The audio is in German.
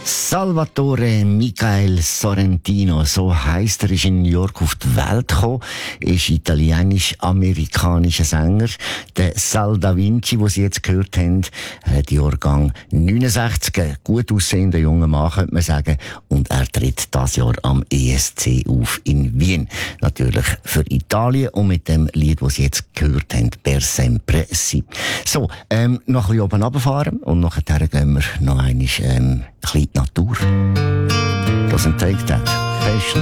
Salvatore Michael Sorrentino, so heisst er, ist in New York auf die Welt gekommen, ist italienisch-amerikanischer Sänger. Der Sal Da Vinci, den Sie jetzt gehört haben, hat Jahrgang 69, ein gut aussehender junger Mann, könnte man sagen, und er tritt dieses Jahr am ESC auf in Wien. Natürlich für Italien und mit dem Lied, das Sie jetzt gehört haben, Per Sempre Si. So, noch ein bisschen oben runterfahren und nachher gehen wir noch einmal, ein bisschen in die Natur. Doesn't take that. Patient.